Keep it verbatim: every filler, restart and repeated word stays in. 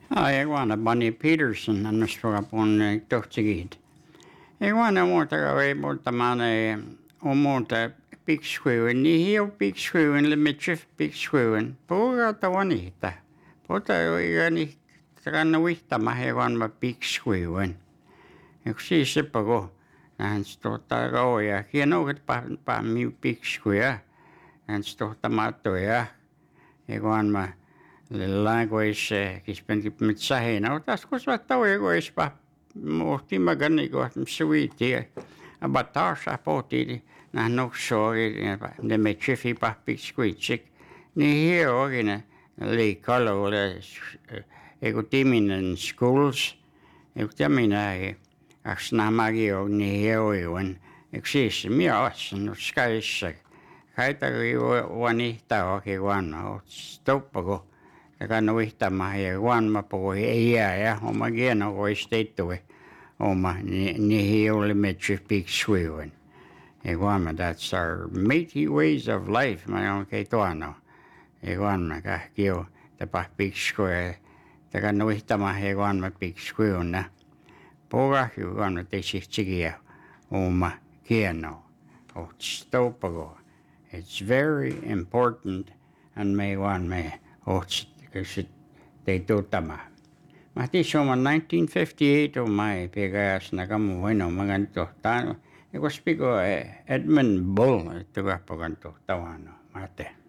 Ai, iguana Bunny Peterson annostukapun tohtigit. Iguana muuta ei muuta maane on muuta pikskuun, niin hiu pikskuun, limitsif pikskuun. Puhuta tavanihta. Puhuta igani takanna vihtama iguana pikskuun. Yksi siis sepako. Hän stohtaa rauja. Hienouket pa pa miu pikskuja. Hän stohtaa mattoja. Iguana language kispen mit sahina utas kusvatta uegois pa mohti magani ko suiti abatasha poti na nokso ne me chifi pa piskuitsik ni hiogine li kalole ego timinen schools ego tamina aks namagi og ni hioen eksis mi asen skaissa kaita wani ta oki wan stoppago Takan uihtamaan ja guanma puhui ei jää ja oma kieno voisi teittuve oma niihin oli metsä piksuiven. Ja guanma that's our matey ways of life mä on kei tuono. Ja guanma kahkio tapa piksuja takan uihtamaan ja guanma piksuivuna. Puhahju guanma teisi tsikiä oma kieno. Oot stoppago. It's very important and me guanma oot Kasi te tutama. Mahti soma nineteen fifty-eight o mai pegas na kamu bueno maganto tano. Eko spiko Edmund Bull tuga paganto tawano mate.